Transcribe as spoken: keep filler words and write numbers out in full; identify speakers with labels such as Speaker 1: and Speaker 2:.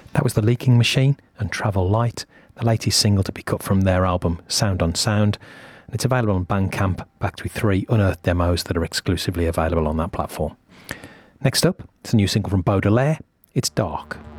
Speaker 1: That was The Leaking Machine and Travel Light, the latest single to be cut from their album Sound on Sound. And it's available on Bandcamp, backed with three unearthed demos that are exclusively available on that platform. Next up, it's a new single from Baudelaire. It's Dark.